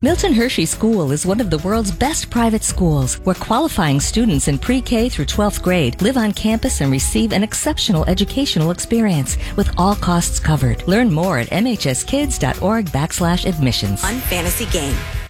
Milton Hershey School is one of the world's best private schools where qualifying students in pre-K through 12th grade live on campus and receive an exceptional educational experience with all costs covered. Learn more at mhskids.org/admissions. Fun fantasy game.